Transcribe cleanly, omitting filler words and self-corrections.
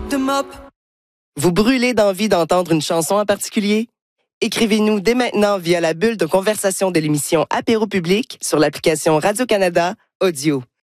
the mop. Vous brûlez d'envie d'entendre une chanson en particulier? Écrivez-nous dès maintenant via la bulle de conversation de l'émission Apéro Public sur l'application Radio-Canada Audio.